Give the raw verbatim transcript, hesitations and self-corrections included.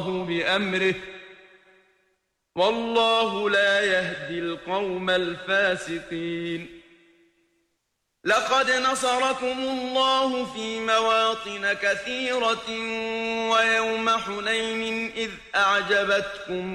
بأمره والله لا يهدي القوم الفاسقين. لقد نصركم الله في مواطن كثيرة ويوم حنين إذ أعجبتكم